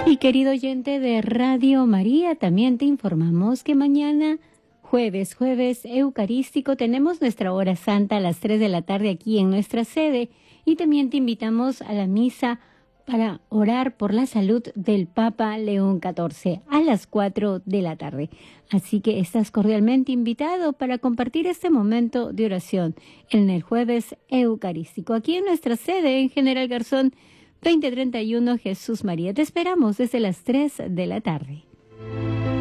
Y querido oyente de Radio María, también te informamos que mañana, jueves eucarístico, tenemos nuestra hora santa a las 3 de la tarde aquí en nuestra sede y también te invitamos a la misa para orar por la salud del Papa León XIV a las 4 de la tarde. Así que estás cordialmente invitado para compartir este momento de oración en el jueves eucarístico aquí en nuestra sede en General Garzón 2031 Jesús María. Te esperamos desde las 3 de la tarde.